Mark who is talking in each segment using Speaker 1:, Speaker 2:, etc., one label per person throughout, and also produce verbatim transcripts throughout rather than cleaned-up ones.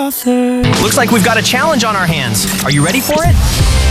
Speaker 1: author.
Speaker 2: Looks like we've got a challenge on our hands. Are you ready for it?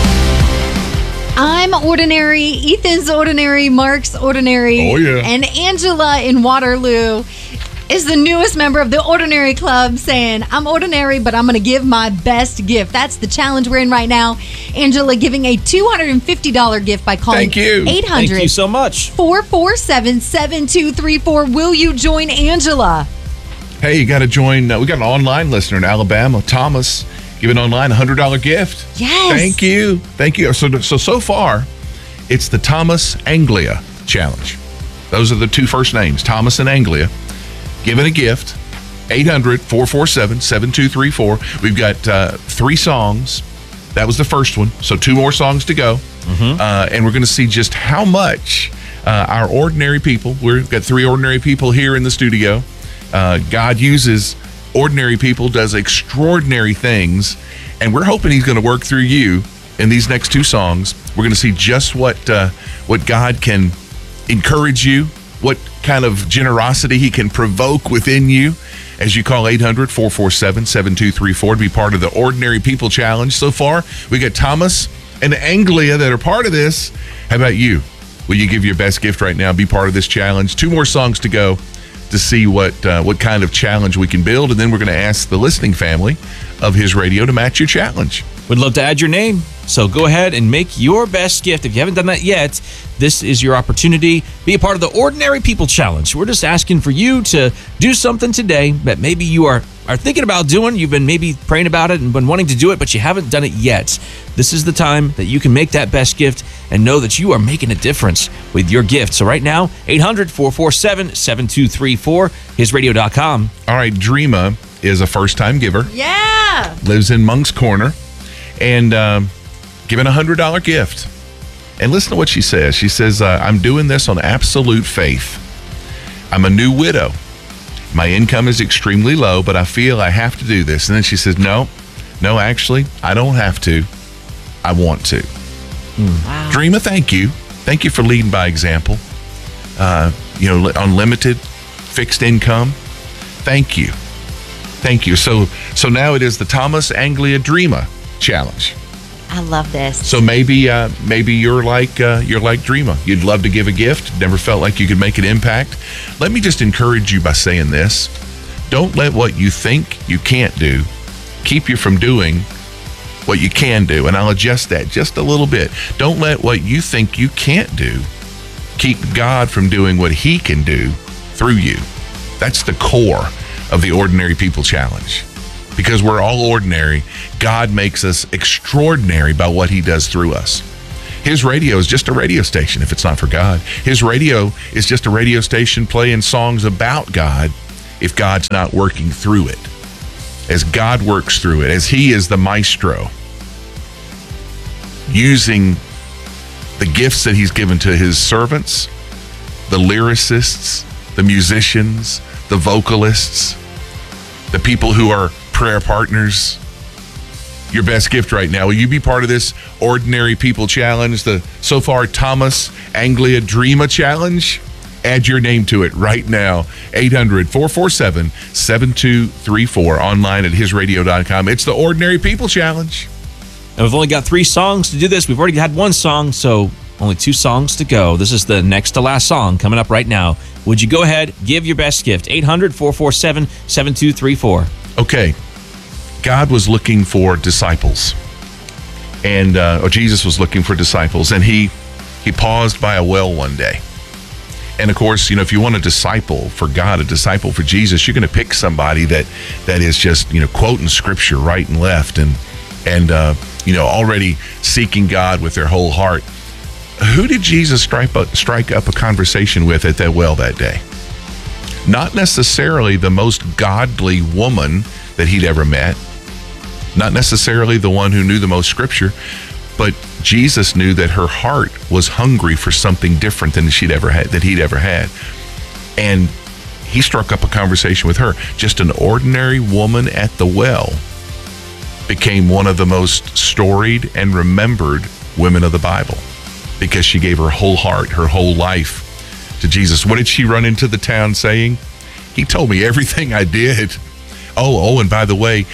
Speaker 3: I'm ordinary, Ethan's ordinary, Mark's ordinary,
Speaker 4: Oh, yeah.
Speaker 3: and Angela in Waterloo is the newest member of the Ordinary Club saying, I'm ordinary, but I'm going to give my best gift. That's the challenge we're in right now. Angela giving a two hundred fifty dollars gift by calling
Speaker 4: Thank you.
Speaker 3: eight hundred,
Speaker 5: Thank you so much.
Speaker 3: four four seven, seven two three four. Will you join Angela?
Speaker 4: Hey, you got to join. Uh, we got an online listener in Alabama, Thomas, giving online a one hundred dollars gift.
Speaker 3: Yes.
Speaker 4: Thank you. Thank you. So, so, so far, it's the Thomas Anglia Challenge. Those are the two first names, Thomas and Anglia. Giving a gift, eight hundred, four four seven, seven two three four. We've got uh, three songs. That was the first one. So two more songs to go. Mm-hmm. Uh, and we're going to see just how much uh, our ordinary people, we've got three ordinary people here in the studio. Uh, God uses ordinary people, does extraordinary things. And we're hoping he's going to work through you in these next two songs. We're going to see just what uh, what God can encourage you, what kind of generosity he can provoke within you as you call eight hundred, four four seven, seven two three four to be part of the Ordinary People Challenge. So far, we got Thomas and Anglia that are part of this. How about you? Will you give your best gift right now? Be part of this challenge. Two more songs to go to see what uh, what kind of challenge we can build, and then we're going to ask the listening family of His Radio to match your challenge.
Speaker 5: We'd love to add your name. So go ahead and make your best gift. If you haven't done that yet, this is your opportunity. Be a part of the Ordinary People Challenge. We're just asking for you to do something today that maybe you are, are thinking about doing. You've been maybe praying about it and been wanting to do it, but you haven't done it yet. This is the time that you can make that best gift and know that you are making a difference with your gift. So right now, eight hundred, four four seven, seven two three four, his radio dot com.
Speaker 4: All right, Dreama is a first-time giver.
Speaker 3: Yeah.
Speaker 4: Lives in Monk's Corner. And um, giving a one hundred dollars gift. And listen to what she says. She says, uh, I'm doing this on absolute faith. I'm a new widow. My income is extremely low, but I feel I have to do this. And then she says, no, no, actually, I don't have to. I want to.
Speaker 5: Mm.
Speaker 3: Wow.
Speaker 4: Dreama, thank you. Thank you for leading by example. Uh, you know, unlimited, fixed income. Thank you. Thank you. So, so now it is the Thomas Anglia Dreama Challenge.
Speaker 3: I love this.
Speaker 4: So maybe uh, maybe you're like uh, you're like Dreama. You'd love to give a gift, never felt like you could make an impact. Let me just encourage you by saying this. Don't let what you think you can't do keep you from doing what you can do. And I'll adjust that just a little bit. Don't let what you think you can't do keep God from doing what he can do through you. That's the core of the Ordinary People Challenge. Because we're all ordinary, God makes us extraordinary by what he does through us. His radio is just a radio station if it's not for God. His radio is just a radio station playing songs about God if God's not working through it. As God works through it, as he is the maestro, using the gifts that he's given to his servants, the lyricists, the musicians, the vocalists, the people who are prayer partners. Your best gift right now. Will you be part of this Ordinary People Challenge, the so far Thomas Anglia Dreama Challenge? Add your name to it right now. eight hundred, four four seven, seven two three four. Online at his radio dot com. It's the Ordinary People Challenge.
Speaker 5: And we've only got three songs to do this. We've already had one song, so only two songs to go. This is the next to last song coming up right now. Would you go ahead, give your best gift? eight hundred, four four seven, seven two three four.
Speaker 4: Okay. God was looking for disciples. And uh, or Jesus was looking for disciples. And he he paused by a well one day. And of course, you know, if you want a disciple for God, a disciple for Jesus, you're going to pick somebody that that is just, you know, quoting scripture right and left and, and uh, you know, already seeking God with their whole heart. Who did Jesus strike up, strike up a conversation with at that well that day? Not necessarily the most godly woman that he'd ever met. Not necessarily the one who knew the most scripture, but Jesus knew that her heart was hungry for something different than she'd ever had, that he'd ever had. And he struck up a conversation with her. Just an ordinary woman at the well became one of the most storied and remembered women of the Bible because she gave her whole heart, her whole life to Jesus. What did she run into the town saying? He told me everything I did. Oh, oh, and by the way,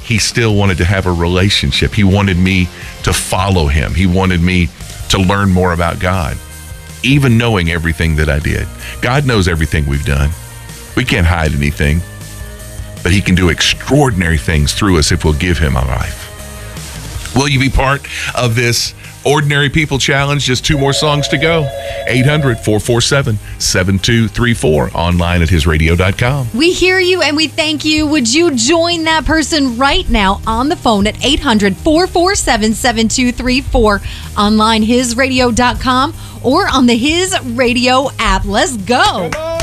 Speaker 4: he still wanted to have a relationship. He wanted me to follow him. He wanted me to learn more about God, even knowing everything that I did. God knows everything we've done. We can't hide anything, but he can do extraordinary things through us if we'll give him our life. Will you be part of this Ordinary People Challenge? Just two more songs to go. eight hundred, four four seven, seven two three four. Online at his radio dot com.
Speaker 3: We hear you and we thank you. Would you join that person right now on the phone at eight hundred, four four seven, seven two three four, online his radio dot com, or on the His Radio app? Let's go.